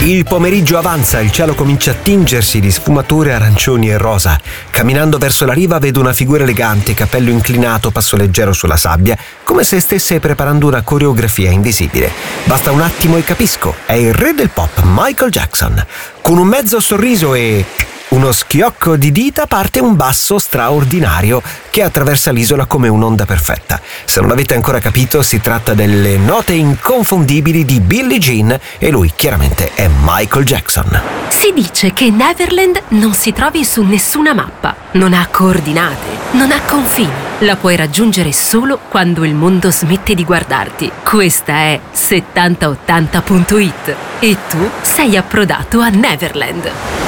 Il pomeriggio avanza, il cielo comincia a tingersi di sfumature arancioni e rosa. Camminando verso la riva vedo una figura elegante, capello inclinato, passo leggero sulla sabbia, come se stesse preparando una coreografia invisibile. Basta un attimo e capisco, è il re del pop, Michael Jackson. Con un mezzo sorriso e uno schiocco di dita parte un basso straordinario che attraversa l'isola come un'onda perfetta. Se non l'avete ancora capito, si tratta delle note inconfondibili di Billie Jean e lui chiaramente è Michael Jackson. Si dice che Neverland non si trovi su nessuna mappa, non ha coordinate, non ha confini. La puoi raggiungere solo quando il mondo smette di guardarti. Questa è 7080.it e tu sei approdato a Neverland.